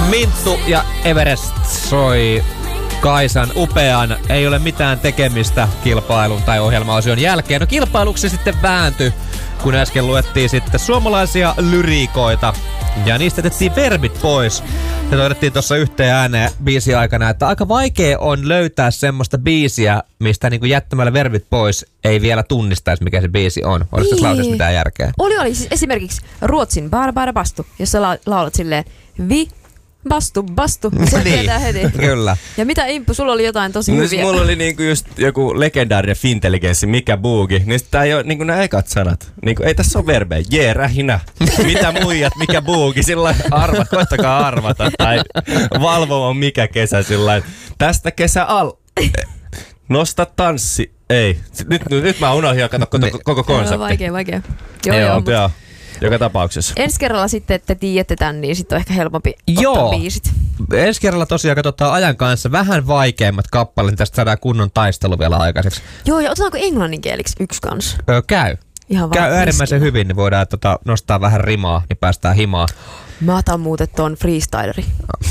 Minttu ja Everest soi Kaisan upean Ei ole mitään tekemistä kilpailun tai ohjelmaosion jälkeen. No kilpailuksi sitten vääntyi, kun äsken luettiin sitten suomalaisia lyriikoita. Ja niistä otettiin verbit pois. Ja todettiin tuossa yhteen ääneen biisin aikana, että aika vaikea on löytää semmoista biisiä, mistä niinku jättämällä verbit pois ei vielä tunnistaisi, mikä se biisi on. Olisiko tässä lauseessa mitään järkeä? Oli siis esimerkiksi Ruotsin Bara Bastu, jossa laulat silleen Bastu. Se tietää heti. Kyllä. Ja mitä Imppu, sulla oli jotain tosi hyviä. Mulla oli niinku just joku legendaarinen fintelligenssi, mikä boogi. Niin tää ei oo niinku nää ekat sanat. Niinku ei tässä oo verbejä. Jee, rähinä. Mitä muijat, mikä boogi. Sillain koittakaa arvata. Tai valvomaan mikä kesä sillain. Tästä kesä Nosta tanssi. Ei. Nyt mä unohdin ja kato koko konsepti. Vaikea. Joo. Joka tapauksessa. Ensi kerralla sitten, että tiedätte tän, niin sitten on ehkä helpompi ottaa biisit. Ensi kerralla tosiaan katsotaan ajan kanssa vähän vaikeimmat kappaleet, niin tästä saadaan kunnon taistelu vielä aikaiseksi. Joo, ja otetaanko englanninkieliksi yksi kans? Käy. Käy äärimmäisen hyvin, niin voidaan nostaa vähän rimaa, niin päästään himaan. Mä otan muuten ton freestyleri.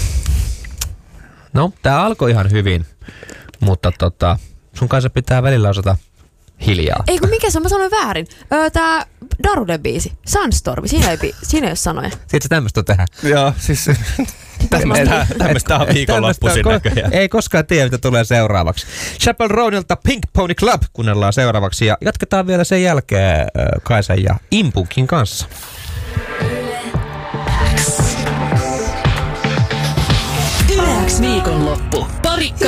No, tää alkoi ihan hyvin, mutta sun kanssa pitää välillä osata hiljaa. Ei kun mikä se on, mä sanoin väärin. Tää Daruden biisi, Sunstorm, siinä ei ole sanoja. Sitten sä tämmöstä tehdä. Joo, siis tämmöstä on viikonloppuisin näköjään. Ei koskaan tiedä, mitä tulee seuraavaksi. Chappell Roanilta Pink Pony Club kuunnellaan seuraavaksi ja jatketaan vielä sen jälkeen Kaisan ja Impunkin kanssa. Yle X viikonloppu. Parikka